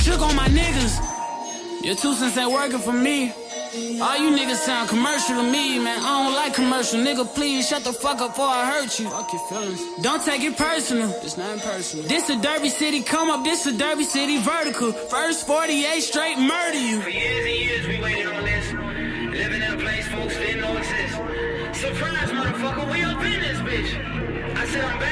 Shook on my niggas. Your 2 cents ain't working for me. All you niggas sound commercial to me, man. I don't like commercial. Nigga, please shut the fuck up before I hurt you. Fuck your feelings. Don't take it personal. It's not personal. This a Derby City come up. This a Derby City vertical. First 48 straight murder you. For years and years we waited on this. Living in a place folks didn't know exist. Surprise, motherfucker, we up in this bitch. I said I'm back.